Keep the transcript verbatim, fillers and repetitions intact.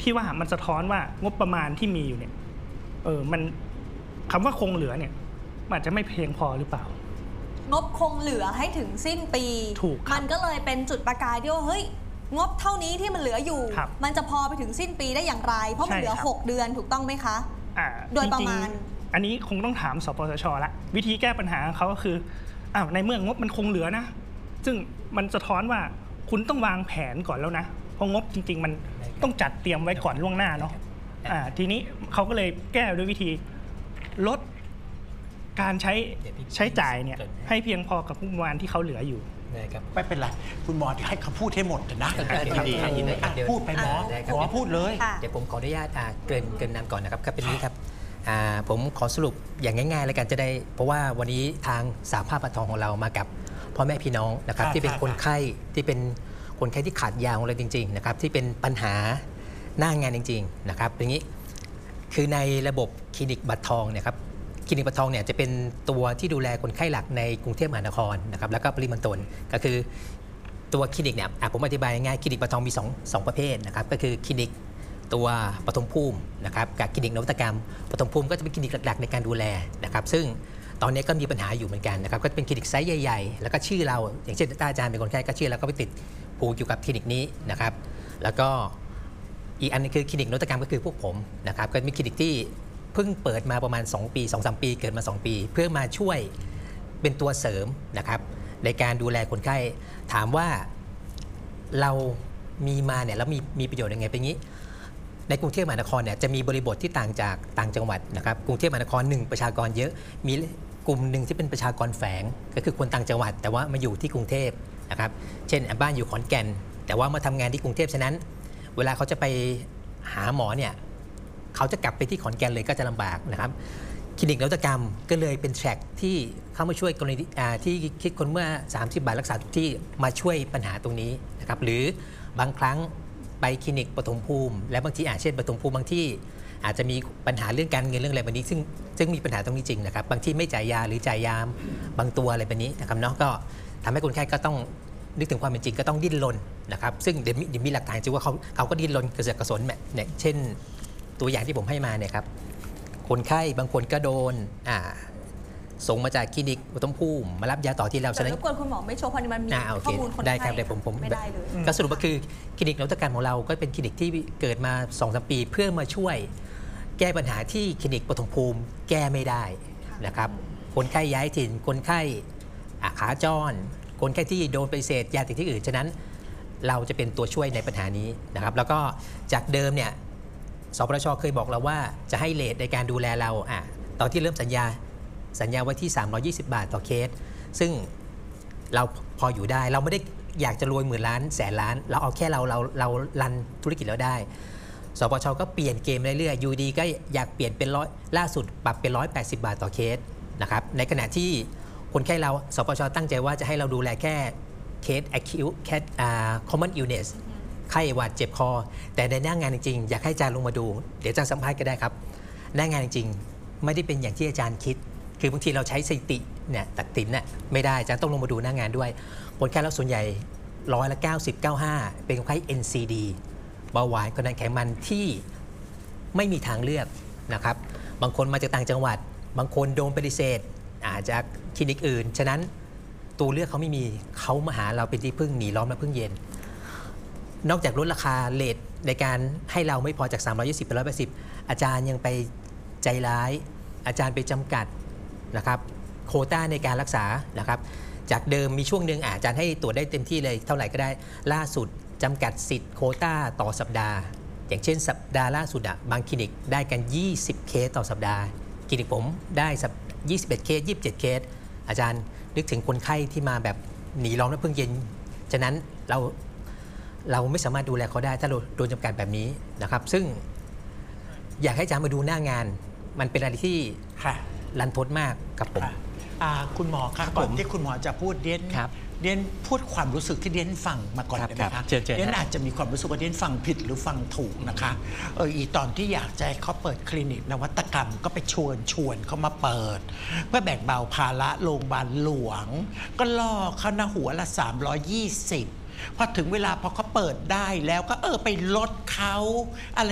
ที่ว่ามันสะท้อนว่างบประมาณที่มีอยู่เนี่ยเออมันคำว่าคงเหลือเนี่ยมันอาจจะไม่เพียงพอหรือเปล่างบคงเหลือให้ถึงสิ้นปีถูกมันก็เลยเป็นจุดประกายที่ว่าเฮ้ยงบเท่านี้ที่มันเหลืออยู่มันจะพอไปถึงสิ้นปีได้อย่างไรเพราะมันเหลือหกเดือนถูกต้องไหมคะโดยประมาณอันนี้คงต้องถามสปสช.ละวิธีแก้ปัญหาเขาก็คืออ้าวในเมื่องบมันคงเหลือนะซึ่งมันสะท้อนว่าคุณต้องวางแผนก่อนแล้วนะเพราะงบจริงๆมันต้องจัดเตรียมไว้ก่อนล่วงหน้าเนาะอ่าทีนี้เขาก็เลยแก้ด้วยวิธีลดการใช้ใช้จ่ายเนี่ยให้เพียงพอกับงบประมาณที่เขาเหลืออยู่ไม่เป็นไรคุณหมอให้เขาพูดให้หมดนะพูดไปหมอหมอพูดเลยเดี๋ยวผมขออนุญาตเกริ่นเกริ่นนำก่อนนะครับก็เป็นนี้ครับผมขอสรุปอย่างง่ายๆแล้วกันจะได้เพราะว่าวันนี้ทางสหภาพบัตรทองของเรามากับพ่อแม่พี่น้องนะครับที่เป็นคนไข้ที่เป็นคนไข้ที่ขาดยาของเราจริงๆนะครับที่เป็นปัญหาหน้างานจริงๆนะครับอย่างนี้คือในระบบคลินิกบัตรทองเนี่ยครับคลินิกบัตรทองเนี่ยจะเป็นตัวที่ดูแลคนไข้หลักในกรุงเทพมหานครนะครับแล้วก็ปริมณฑลก็คือตัวคลินิกเนี่ยผมอธิบายง่ายๆคลินิกบัตรทองมี2 2ประเภทนะครับก็คือคลินิกตัวปฐมภูมินะครับกับคลินิกนวัตกรรมปฐมภูมิก็จะเป็นคลินิกหลักๆในการดูแลนะครับซึ่งตอนนี้ก็มีปัญหาอยู่เหมือนกันนะครับก็เป็นคลินิกไซส์ใหญ่ๆแล้วก็ชื่อเราอย่างเช่นอาจารย์เป็นคนไข้ก็ชื่อเราก็ไปติดผูกอยู่กับคลินิกนี้นะครับแล้วก็อีกอันนึงคือคลินิกนวัตกรรมก็คือพวกผมนะครับก็มีคลินิกที่เพิ่งเปิดมาประมาณสองปี สองสาม ปีเกิดมาสองปีเพื่อมาช่วยเป็นตัวเสริมนะครับในการดูแลคนไข้ถามว่าเรามีมาเนี่ยแล้วมีมีประโยชน์ยังไงเป็นงี้ในกรุงเทพมหานครเนี่ยจะมีบริบทที่ต่างจากต่างจังหวัดนะครับกรุงเทพมหานครหนึ่งประชากรเยอะมีกลุ่มหนึ่งที่เป็นประชากรแฝงก็คือคนต่างจังหวัดแต่ว่ามาอยู่ที่กรุงเทพนะครับเช่นบ้านอยู่ขอนแก่นแต่ว่ามาทำงานที่กรุงเทพฉะนั้นเวลาเขาจะไปหาหมอเนี่ยเขาจะกลับไปที่ขอนแก่นเลยก็จะลำบากนะครับคลินิกนวัตกรรมก็เลยเป็นแทร็กที่เข้ามาช่วยกรณีที่คิดคนเมื่อสามสิบบาทรักษาทุกที่มาช่วยปัญหาตรงนี้นะครับหรือบางครั้งไปคลินิกปฐมภูมิและบางทีอาจเช่นปฐมภูมิบางที่อาจจะมีปัญหาเรื่องการเงินเรื่องอะไรแบบนี้ซึ่งซึ่งมีปัญหาตรงนี้จริงนะครับบางที่ไม่จ่ายยาหรือจ่ายยามบางตัวอะไรแบบนี้นะครับเนาะก็ทำให้คนไข้ก็ต้องนึกถึงความเป็นจริงก็ต้องดิ้นรนนะครับซึ่งเดี๋ยวมีหลักฐานจริงว่าเขาเขาก็ดิ้นรนกระเสือกกระสนเนี่ยเช่นตัวอย่างที่ผมให้มาเนี่ยครับคนไข้บางคนก็โดนอ่าส่งมาจากคลินิกปฐมภูมิมารับยาต่อที่เราฉะนั้นรบกวนคุณหมอไม่โชว์เพราะมันมีข้อมูลคนไข้ได้ครับเดี๋ยวผมผมไม่ได้เลยก็สรุปก็คือคลินิกนวัตกรรมของเราก็เป็นคลินิกที่เกิดมา สองสาม ปีเพื่อมาช่วยแก้ปัญหาที่คลินิกปฐมภูมิแก้ไม่ได้นะครับคนไข้ย้ายถิ่นคนไข้ขาจรคนไข้ที่โดนปฏิเสธยาจากที่อื่นฉะนั้นเราจะเป็นตัวช่วยในปัญหานี้นะครับแล้วก็จากเดิมเนี่ยสปสช.เคยบอกเราว่าจะให้เรทในการดูแลเราอ่ะตอนที่เริ่มสัญญาสัญญาไว้ที่สามร้อยยี่สิบบาทต่อเคสซึ่งเราพออยู่ได้เราไม่ได้อยากจะรวยหมื่นล้านแสนล้านเราเอาแค่เราเราเรารันธุรกิจเราได้สปสช.ก็เปลี่ยนเกมเรื่อยๆอยู่ดีก็อยากเปลี่ยนเป็นร้อยล่าสุดปรับเป็นร้อยแปดสิบบาทต่อเคสนะครับในขณะที่คนไข้เราสปสช.ตั้งใจว่าจะให้เราดูแลแค่เคส acute แค่ common illness ไข้หวัดเจ็บคอแต่ในหน้างานจริงๆอยากให้อาจารย์ลงมาดูเดี๋ยวอาจารย์สัมภาษณ์ก็ได้ครับหน้างานจริงๆไม่ได้เป็นอย่างที่อาจารย์คิดคือบางทีเราใช้สถิติเนี่ยตัดสินเนี่ยไม่ได้อาจารย์ต้องลงมาดูหน้างานด้วยคนไข้เราส่วนใหญ่ร้อยละเก้าสิบ เก้าสิบห้าเป็นคนไข้ เอ็น ซี ดี เบาหวานความดันไขมันที่ไม่มีทางเลือกนะครับบางคนมาจากต่างจังหวัดบางคนโดนปฏิเสธอาจจะคลินิกอื่นฉะนั้นตัวเลือกเขาไม่มีเขามาหาเราเป็นที่พึ่งหนีร้อนและพึ่งเย็นนอกจากลดราคาเรทในการให้เราไม่พอจากสามร้อยยี่สิบเป็นหนึ่งร้อยแปดสิบอาจารย์ยังไปใจร้ายอาจารย์ไปจำกัดนะครับโควต้าในการรักษานะครับจากเดิมมีช่วงหนึ่งอาจารย์ให้ตรวจได้เต็มที่เลยเท่าไหร่ก็ได้ล่าสุดจำกัดสิทธิ์โควต้าต่อสัปดาห์อย่างเช่นสัปดาห์ล่าสุดอ่ะบางคลินิกได้กันยี่สิบเคสต่อสัปดาห์คลินิกผมได้ยี่สิบเอ็ดเคสยี่สิบเจ็ดเคสอาจารย์นึกถึงคนไข้ที่มาแบบหนีร้อนและพึ่งเย็นฉะนั้นเราเราไม่สามารถดูแลเขาได้ถ้าเราโดนจำกัดแบบนี้นะครับซึ่งอยากให้อาจารย์มาดูหน้างานมันเป็นอะไรที่รันทดมากกับผมคุณหมอคะก่อนที่คุณหมอจะพูดเดียนเดียนพูดความรู้สึกที่เดียนฟังมาก่อนได้ไหมคะเดียนอาจจะมีความรู้สึกว่าเดียนฟังผิดหรือฟังถูกนะคะเอออีตอนที่อยากจะให้เขาเปิดคลินิกนวัตกรรมก็ไปชวนชวนเขามาเปิดเพื่อแบ่งเบาภาระโรงพยาบาลหลวงก็ล่อเขาหน้าหัวละสามร้อยยี่สิบพอถึงเวลาพอเขาเปิดได้แล้วก็เออไปลดเขาอะไร